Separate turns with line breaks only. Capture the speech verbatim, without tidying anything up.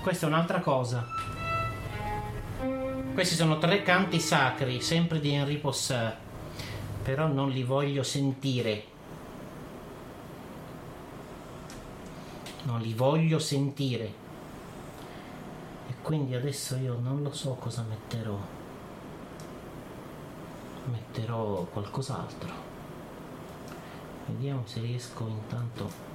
Questa è un'altra cosa. Questi sono tre canti sacri, sempre di Henri Possart, però non li voglio sentire. Non li voglio sentire. E quindi adesso io non lo so cosa metterò. Metterò qualcos'altro. Vediamo se riesco intanto